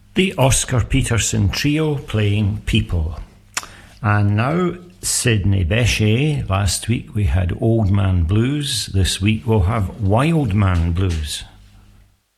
The Oscar Peterson Trio playing People. And now Sidney Bechet. Last week we had Old Man Blues. This week we'll have Wild Man Blues.